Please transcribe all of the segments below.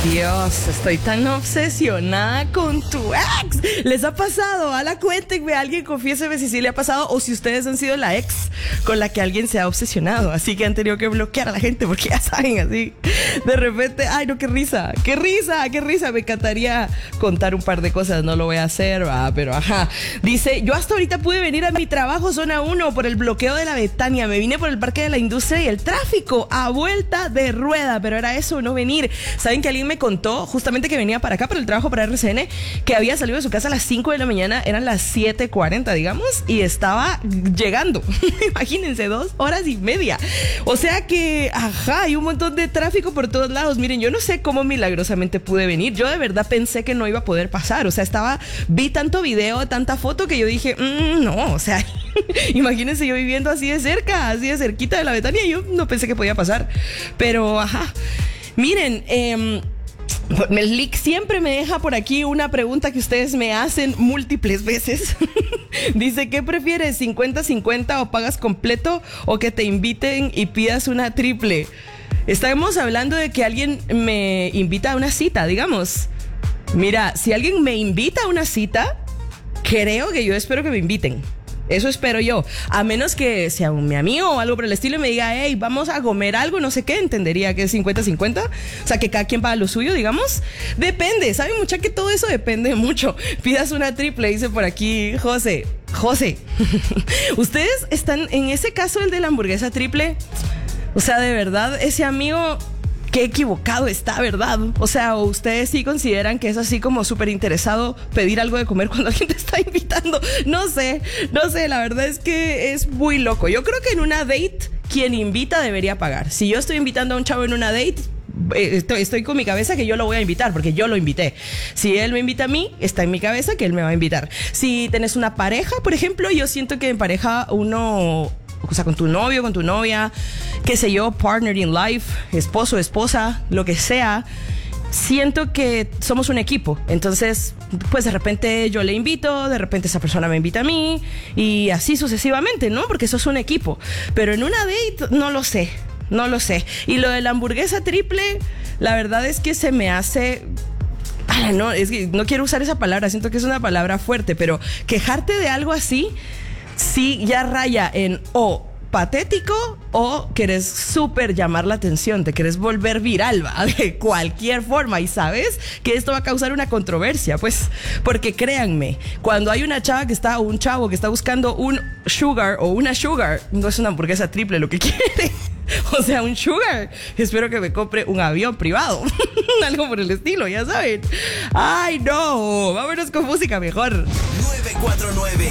Dios, estoy tan obsesionada con tu ex. ¿Les ha pasado? Ala, cuéntenme, alguien confiéseme si sí le ha pasado o si ustedes han sido la ex con la que alguien se ha obsesionado. Así que han tenido que bloquear a la gente porque ya saben, así. De repente, ay no, qué risa. Me encantaría contar un par de cosas, no lo voy a hacer, pero ajá. Dice, yo hasta ahorita pude venir a mi trabajo, zona 1, por el bloqueo de la Betania. Me vine por el Parque de la Industria y el tráfico a vuelta de rueda, pero era eso, no venir. ¿Saben que alguien me contó justamente que venía para acá, para el trabajo, para RCN, que había salido de su casa a las 5 de la mañana, eran las 7:40, digamos, y estaba llegando? Imagínense, 2 horas y media. O sea que, ajá, hay un montón de tráfico por todos lados. Miren, yo no sé cómo milagrosamente pude venir. Yo de verdad pensé que no iba a poder pasar. O sea, vi tanto video, tanta foto que yo dije, no, o sea, imagínense yo viviendo así de cerca, así de cerquita de la Betania, yo no pensé que podía pasar. Pero, ajá. Miren, Mellik siempre me deja por aquí una pregunta que ustedes me hacen múltiples veces. Dice, ¿qué prefieres? ¿50-50 o pagas completo o que te inviten y pidas una triple? Estamos hablando de que alguien me invita a una cita, digamos. Mira, si alguien me invita a una cita, creo que yo espero que me inviten. Eso espero yo. A menos que sea mi amigo o algo por el estilo y me diga, hey, vamos a comer algo, no sé qué, entendería que es 50-50. O sea, que cada quien paga lo suyo, digamos. Depende, ¿saben, mucha? Que todo eso depende mucho. Pidas una triple, dice por aquí José. ¿Ustedes están en ese caso, el de la hamburguesa triple? O sea, de verdad, ese amigo, qué equivocado está, ¿verdad? O sea, ¿o ustedes sí consideran que es así como súper interesado pedir algo de comer cuando alguien te está invitando? No sé, la verdad es que es muy loco. Yo creo que en una date, quien invita debería pagar. Si yo estoy invitando a un chavo en una date, estoy con mi cabeza que yo lo voy a invitar porque yo lo invité. Si él me invita a mí, está en mi cabeza que él me va a invitar. Si tenés una pareja, por ejemplo, yo siento que en pareja uno... O sea, con tu novio, con tu novia, qué sé yo, partner in life, esposo, esposa, lo que sea, siento que somos un equipo. Entonces, pues de repente yo le invito, de repente esa persona me invita a mí y así sucesivamente, ¿no? Porque eso es un equipo. Pero en una date, no lo sé. Y lo de la hamburguesa triple, la verdad es que se me hace... No, es que no quiero usar esa palabra, siento que es una palabra fuerte, pero quejarte de algo así... sí ya raya en o patético o querés súper llamar la atención, te querés volver viral, ¿va? De cualquier forma, y sabes que esto va a causar una controversia, pues, porque créanme, cuando hay una chava que está, o un chavo que está buscando un sugar o una sugar, no es una hamburguesa triple lo que quiere, o sea, un sugar, espero que me compre un avión privado, algo por el estilo, ya saben. Ay, no, vámonos con música mejor. 949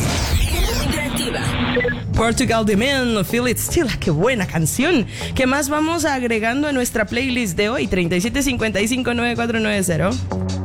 Portugal The Man, Feel It Still. Qué buena canción. ¿Qué más vamos agregando a nuestra playlist de hoy? 37559490.